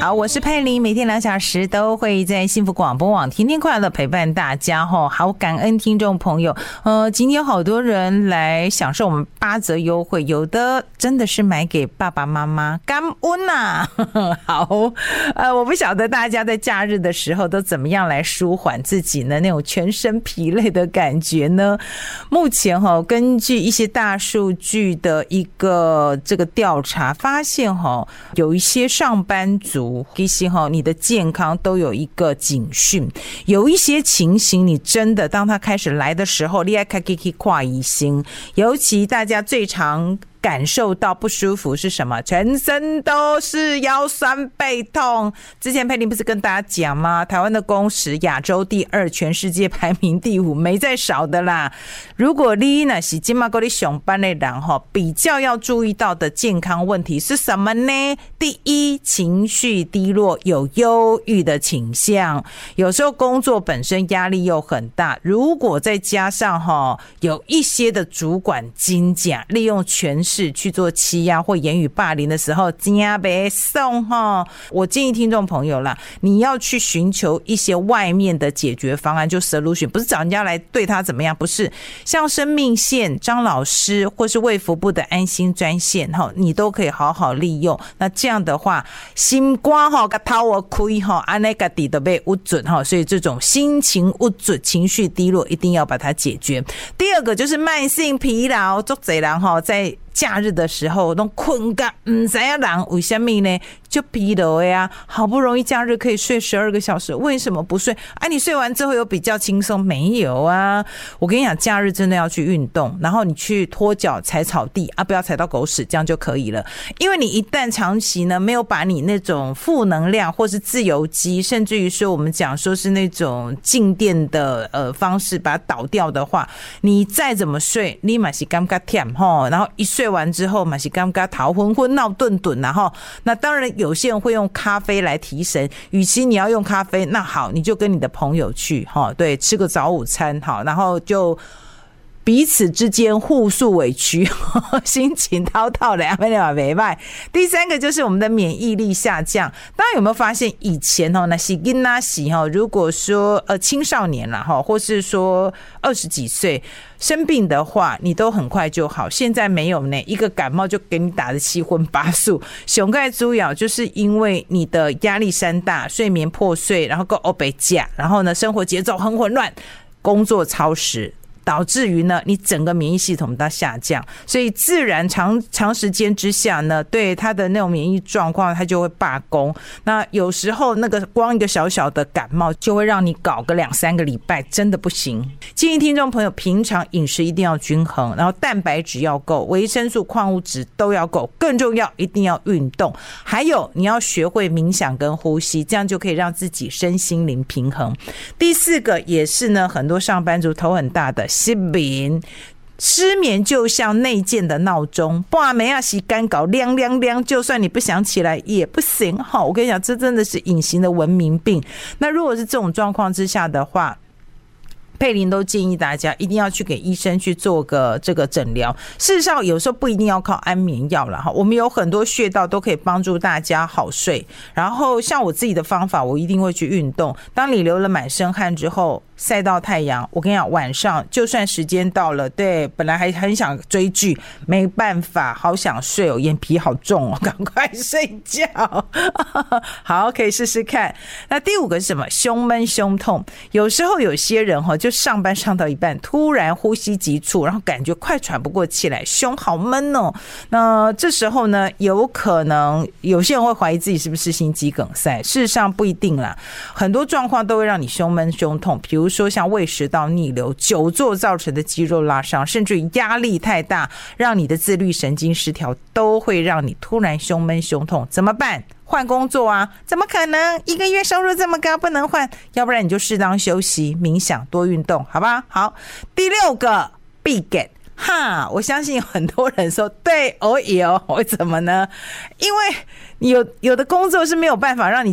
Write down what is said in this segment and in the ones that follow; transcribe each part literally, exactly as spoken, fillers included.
好，我是佩玲，每天两小时都会在幸福广播网天天快乐陪伴大家吼。好，感恩听众朋友，呃，今天好多人来享受我们八折优惠，有的真的是买给爸爸妈妈，感恩呐。好，呃，我不晓得大家在假日的时候都怎么样来舒缓自己呢那种全身疲累的感觉呢？目前哈，根据一些大数据的一个这个调查，发现哈，有一些上班族。其实你的健康都有一个警讯，有一些情形你真的当它开始来的时候，你要开始去看医生。尤其大家最常感受到不舒服是什么？全身都是腰酸背痛。之前佩玲不是跟大家讲吗？台湾的工时亚洲第二，全世界排名第五，没再少的啦。如果你呢是今嘛跟你上班的人哈，比较要注意到的健康问题是什么呢？第一，情绪低落，有忧郁的倾向。有时候工作本身压力又很大，如果再加上哈有一些的主管金甲利用权势去做欺压或言语霸凌的时候，真别送齁。我建议听众朋友啦，你要去寻求一些外面的解决方案，就 solution， 不是找人家来对他怎么样，不是像生命线、张老师或是卫福部的安心专线齁，你都可以好好利用。那这样的话，心肝齁甲头我开齁，安尼家己都被无准齁，所以这种心情无准、情绪低落，一定要把它解决。第二个就是慢性疲劳，很多人齁在假日的时候都困到不知道人为什么呢？就疲劳呀，好不容易假日可以睡十二个小时，为什么不睡？啊，你睡完之后有比较轻松没有啊？我跟你讲，假日真的要去运动，然后你去拖脚踩草地啊，不要踩到狗屎，这样就可以了。因为你一旦长期呢没有把你那种负能量或是自由基，甚至于说我们讲说是那种静电的呃方式把它导掉的话，你再怎么睡，你嘛是感觉甜吼，然后一睡睡完之后嘛是感觉头昏昏闹顿顿，然后那当然有些人会用咖啡来提神，与其你要用咖啡，那好，你就跟你的朋友去哈，对，吃个早午餐好，然后就彼此之间互诉委屈，心情滔滔的，没办法。第三个就是我们的免疫力下降。大家有没有发现以前哦，那些囡仔时哈，如果说呃青少年啦哈，或是说二十几岁生病的话，你都很快就好。现在没有呢，一个感冒就给你打得七荤八素。熊盖猪咬就是因为你的压力山大，睡眠破碎，然后够欧北假，然后呢生活节奏很混乱，工作超时。导致于呢，你整个免疫系统它下降，所以自然长长时间之下呢，对他的那种免疫状况，它就会罢工。那有时候那个光一个小小的感冒，就会让你搞个两三个礼拜，真的不行。建议听众朋友平常饮食一定要均衡，然后蛋白质要够，维生素、矿物质都要够，更重要一定要运动，还有你要学会冥想跟呼吸，这样就可以让自己身心灵平衡。第四个也是呢，很多上班族头很大的。失眠，失眠就像内建的闹钟，半暝啊时间搞亮亮亮，就算你不想起来也不行。好，我跟你讲，这真的是隐形的文明病。那如果是这种状况之下的话，佩玲都建议大家一定要去给医生去做个这个诊疗。事实上，有时候不一定要靠安眠药啦，我们有很多穴道都可以帮助大家好睡。然后像我自己的方法，我一定会去运动。当你流了满身汗之后，晒到太阳，我跟你讲，晚上就算时间到了，对，本来还很想追剧，没办法，好想睡哦，眼皮好重哦，赶快睡觉。好，可以试试看。那第五个是什么？胸闷胸痛。有时候有些人就上班上到一半，突然呼吸急促，然后感觉快喘不过气来，胸好闷哦。那这时候呢，有可能有些人会怀疑自己是不是心肌梗塞，事实上不一定啦。很多状况都会让你胸闷胸痛，比如说像胃食道逆流、久坐造成的肌肉拉伤，甚至于压力太大，让你的自律神经失调，都会让你突然胸闷胸痛。怎么办？换工作啊？怎么可能？一个月收入这么高，不能换。要不然你就适当休息、冥想、多运动，好吧？好，第六个必get。哈，我相信有很多人说对，我有，为什么呢？因为有有的工作是没有办法让你起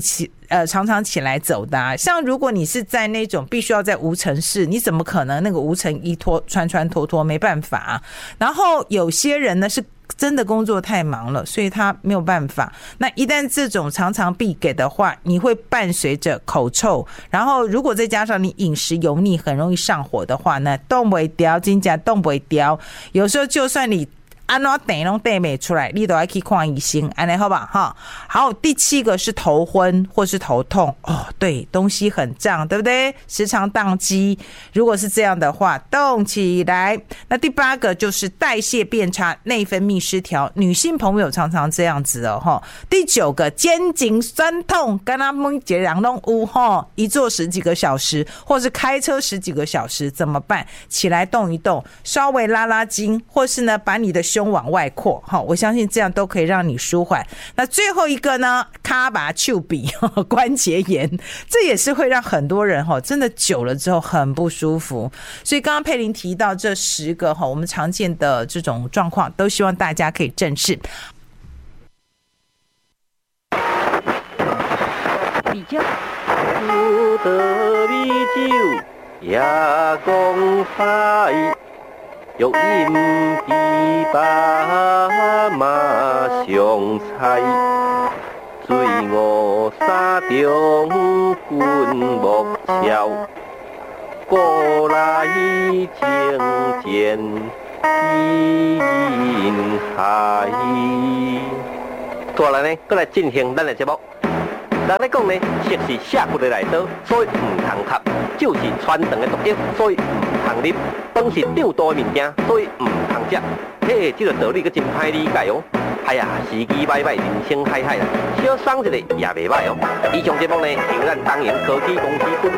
呃常常起来走的啊。像如果你是在那种必须要在无尘室，你怎么可能那个无尘衣脱穿穿脱脱，没办法啊。然后有些人呢是真的工作太忙了，所以他没有办法。那一旦这种常常必给的话，你会伴随着口臭，然后如果再加上你饮食油腻，很容易上火的话呢，冻不掉，真假冻不掉。有时候就算你安怎等拢等不出来，你都要去看医生，安尼好吧哈。好，第七个是头昏或是头痛哦，对，东西很胀，对不对？时常宕机，如果是这样的话，动起来。那第八个就是代谢变差，内分泌失调，女性朋友常常这样子哦哈。第九个肩颈酸痛，跟他们节两弄屋哈，一坐十几个小时，或是开车十几个小时，怎么办？起来动一动，稍微拉拉筋，或是呢把你的胸往外扩，我相信这样都可以让你舒缓。那最后一个呢，卡把丘比关节炎，这也是会让很多人真的久了之后很不舒服。所以刚刚佩玲提到这十个我们常见的这种状况，都希望大家可以正视。 米酒，有得米酒也讲歹。欲饮琵琶嘛上菜，醉卧沙中君莫笑，古来情渐因海。再来呢，再来进行咱的节目。人咧讲呢，色是下骨的内刀，所以唔通吸；酒是传肠的毒液，所以唔通啉；饭是长度的物件，所以唔通食。嘿，这个道理佫真歹理解哦。哎呀，时机歹歹，人生海海啦，小送一个也袂歹哦。以上节目呢，由咱东营科技公司分